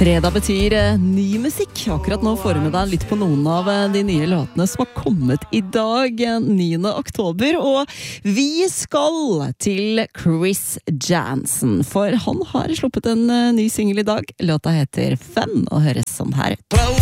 Fredag betyr ny musikk. Akkurat nå får du med deg litt på noen av de nye låtene som har kommet i dag, 9. oktober. Og vi skal til Chris Jansen, for han har sluppet en ny single i dag. Låta heter Fun og høres sånn her.